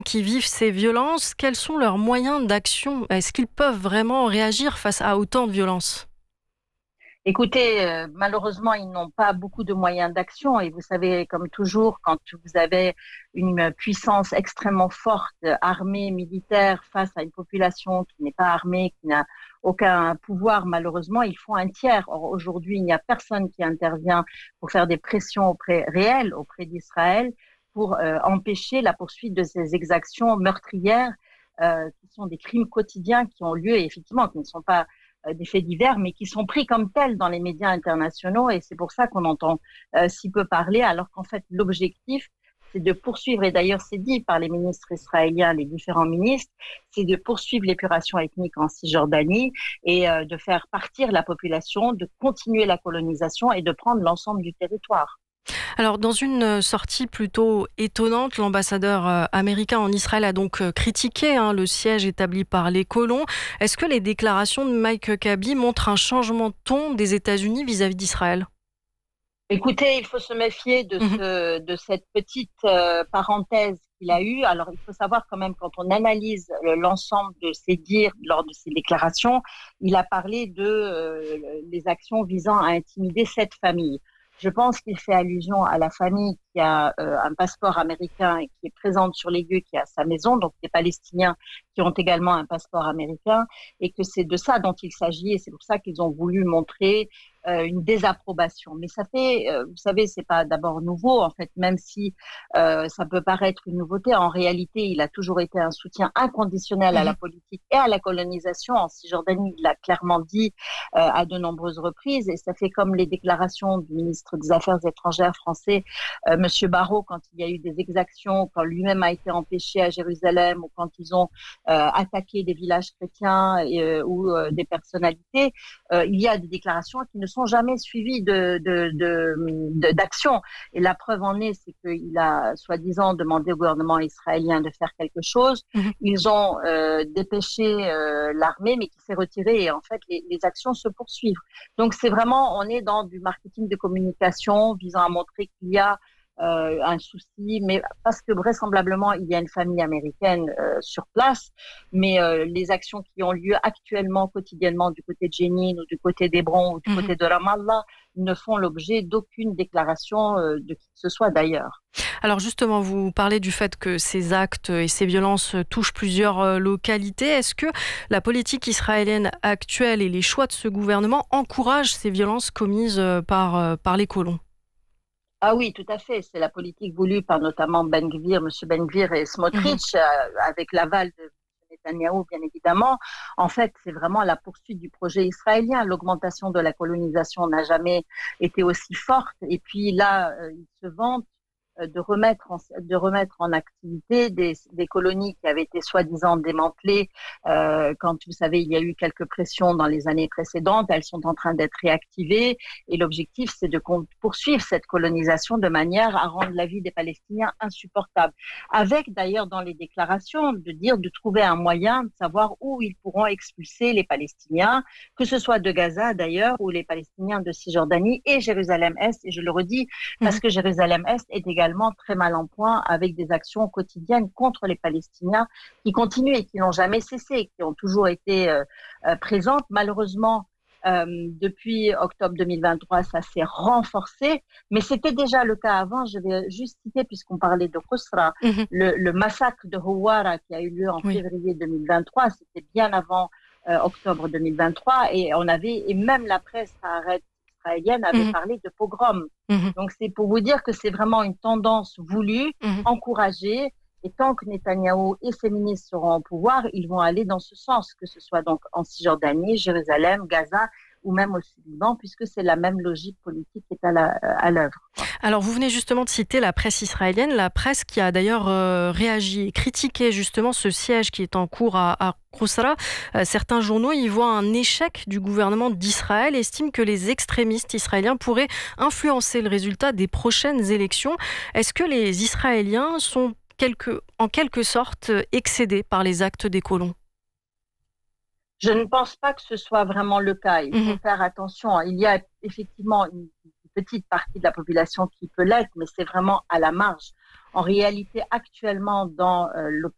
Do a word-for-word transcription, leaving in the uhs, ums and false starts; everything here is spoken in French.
qui vivent ces violences, quels sont leurs moyens d'action? Est-ce qu'ils peuvent vraiment réagir face à autant de violences? Écoutez, euh, malheureusement, ils n'ont pas beaucoup de moyens d'action et vous savez, comme toujours, quand vous avez une puissance extrêmement forte, euh, armée, militaire, face à une population qui n'est pas armée, qui n'a aucun pouvoir, malheureusement, ils font un tiers. Or, aujourd'hui, il n'y a personne qui intervient pour faire des pressions auprès, réelles auprès d'Israël pour euh, empêcher la poursuite de ces exactions meurtrières euh, qui sont des crimes quotidiens qui ont lieu et effectivement qui ne sont pas euh, des faits divers, mais qui sont pris comme tels dans les médias internationaux. Et c'est pour ça qu'on entend euh, si peu parler, alors qu'en fait, l'objectif, c'est de poursuivre, et d'ailleurs c'est dit par les ministres israéliens, les différents ministres, c'est de poursuivre l'épuration ethnique en Cisjordanie et euh, de faire partir la population, de continuer la colonisation et de prendre l'ensemble du territoire. Alors, dans une sortie plutôt étonnante, l'ambassadeur euh, américain en Israël a donc euh, critiqué hein, le siège établi par les colons. Est-ce que les déclarations de Mike Huckabee montrent un changement de ton des États-Unis vis-à-vis d'Israël? Écoutez, il faut se méfier de, Mhm. ce, de cette petite euh, parenthèse qu'il a eue. Alors, il faut savoir quand même, quand on analyse le- l'ensemble de ses dires lors de ses déclarations, il a parlé de euh, les actions visant à intimider cette famille. Je pense qu'il fait allusion à la famille qui a euh, un passeport américain et qui est présente sur les lieux, qui a sa maison, donc des Palestiniens qui ont également un passeport américain, et que c'est de ça dont il s'agit, et c'est pour ça qu'ils ont voulu montrer euh, une désapprobation. Mais ça fait, euh, vous savez, c'est pas d'abord nouveau en fait, même si euh, ça peut paraître une nouveauté. En réalité, il a toujours été un soutien inconditionnel à la Mhm. politique et à la colonisation. En Cisjordanie, il l'a clairement dit euh, à de nombreuses reprises, et ça fait comme les déclarations du ministre des Affaires étrangères français, euh, Monsieur Barrot, quand il y a eu des exactions, quand lui-même a été empêché à Jérusalem, ou quand ils ont euh, attaqué des villages chrétiens et, euh, ou euh, des personnalités. Euh, il y a des déclarations qui ne sont jamais suivies de, de, de, de, d'action. Et la preuve en est, c'est qu'il a soi-disant demandé au gouvernement israélien de faire quelque chose. Mhm. Ils ont euh, dépêché euh, l'armée, mais qui s'est retirée. Et en fait, les, les actions se poursuivent. Donc, c'est vraiment, on est dans du marketing de communication visant à montrer qu'il y a euh, un souci, mais parce que vraisemblablement, il y a une famille américaine euh, sur place, mais euh, les actions qui ont lieu actuellement, quotidiennement, du côté de Jenin ou du côté d'Hébron ou du Mhm. côté de Ramallah, ne font l'objet d'aucune déclaration euh, de qui que ce soit d'ailleurs. Alors justement, vous parlez du fait que ces actes et ces violences touchent plusieurs euh, localités. Est-ce que la politique israélienne actuelle et les choix de ce gouvernement encouragent ces violences commises euh, par, euh, par les colons? Ah oui, tout à fait. C'est la politique voulue par notamment Ben Gvir, M. Ben Gvir et Mhm. Smotrich, euh, avec l'aval de Netanyahou, bien évidemment. En fait, c'est vraiment la poursuite du projet israélien. L'augmentation de la colonisation n'a jamais été aussi forte. Et puis là, euh, ils se vantent euh, de remettre en, de remettre en activité des, des colonies qui avaient été soi-disant démantelées euh, quand, vous savez, il y a eu quelques pressions dans les années précédentes. Elles sont en train d'être réactivées et l'objectif, c'est de poursuivre cette colonisation de manière à rendre la vie des Palestiniens insupportable. Avec d'ailleurs dans les déclarations de dire de trouver un moyen de savoir où ils pourront expulser les Palestiniens, que ce soit de Gaza d'ailleurs, ou les Palestiniens de Cisjordanie et Jérusalem-Est. Et je le redis, parce Mhm. que Jérusalem-Est est également très mal en point avec des actions quotidiennes contre les Palestiniens qui continuent et qui n'ont jamais cessé, qui ont toujours été euh, euh, présentes. Malheureusement, euh, depuis octobre deux mille vingt-trois, ça s'est renforcé, mais c'était déjà le cas avant. Je vais juste citer, puisqu'on parlait de Qusra, Mhm. le, le massacre de Hawara qui a eu lieu en Oui. février deux mille vingt-trois, c'était bien avant euh, octobre deux mille vingt-trois, et on avait, et même la presse israélienne avait Mhm. parlé de pogrom. Mhm. Donc c'est pour vous dire que c'est vraiment une tendance voulue, Mhm. encouragée, et tant que Netanyahou et ses ministres seront au pouvoir, ils vont aller dans ce sens, que ce soit donc en Cisjordanie, Jérusalem, Gaza ou même au Liban, puisque c'est la même logique politique qui est à, la, à l'œuvre. Alors, vous venez justement de citer la presse israélienne, la presse qui a d'ailleurs euh, réagi et critiqué justement ce siège qui est en cours à, à Qusra. Euh, certains journaux y voient un échec du gouvernement d'Israël et estiment que les extrémistes israéliens pourraient influencer le résultat des prochaines élections. Est-ce que les Israéliens sont quelque, en quelque sorte excédés par les actes des colons? Je ne pense pas que ce soit vraiment le cas. Il faut Mhm. faire attention. Il y a effectivement une petite partie de la population qui peut l'être, mais c'est vraiment à la marge. En réalité, actuellement, dans euh,